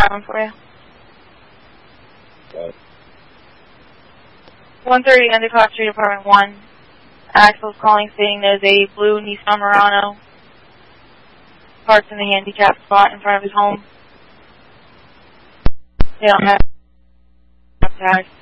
that one for you. Okay. 130 Endicott Street, Apartment 1. Axel's calling saying there's a blue Nissan Murano parked in the handicap spot in front of his home. They don't have tags.